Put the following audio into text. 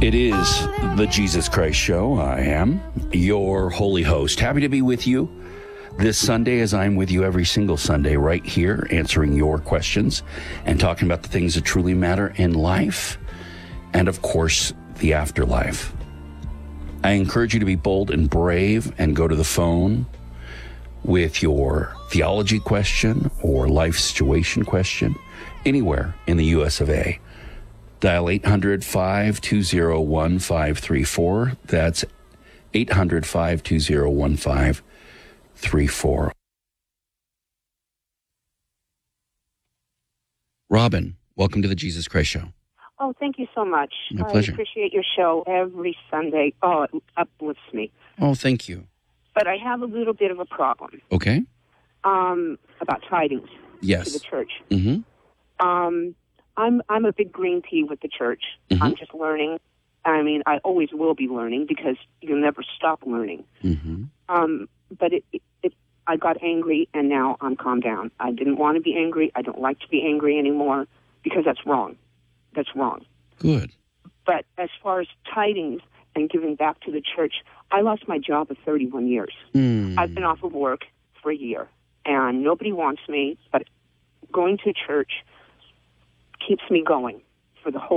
It is the Jesus Christ Show. I am your holy host. Happy to be with you this Sunday, as I'm with you every single Sunday right here, answering your questions and talking about the things that truly matter in life and, of course, the afterlife. I encourage you to be bold and brave and go to the phone with your theology question or life situation question anywhere in the U.S. of A. Dial 800-520-1534. That's 800-520-1534. Robin, welcome to the Jesus Christ Show. Oh, thank you so much. My pleasure. I appreciate your show every Sunday. Oh, it uplifts me. Oh, thank you. But I have a little bit of a problem. Okay. About tidings Yes. to the church. Mm-hmm. I'm a big green pea with the church. Mm-hmm. I'm just learning. I mean, I always will be learning because you'll never stop learning. Mm-hmm. But I got angry, and now I'm calmed down. I didn't want to be angry. I don't like to be angry anymore because that's wrong. That's wrong. Good. But as far as tidings and giving back to the church, I lost my job of 31 years. I've been off of work for a year, and nobody wants me, but going to church keeps me going for the whole